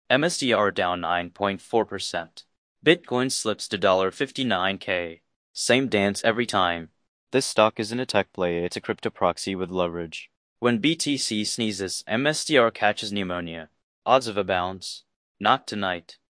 MSTR down 9.4%. Bitcoin slips to $59K. Same dance every time. This stock isn't a tech play, it's a crypto proxy with leverage. When BTC sneezes, MSTR catches pneumonia. Odds of a bounce? Not tonight.